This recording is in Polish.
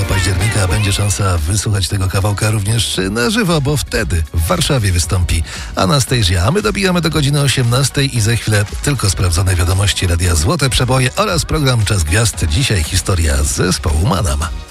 października będzie szansa wysłuchać tego kawałka również na żywo, bo wtedy w Warszawie wystąpi Anastasia. A my dobijamy do godziny 18 i za chwilę tylko sprawdzone wiadomości Radia Złote Przeboje oraz program Czas Gwiazd. Dzisiaj historia z zespołu Manam.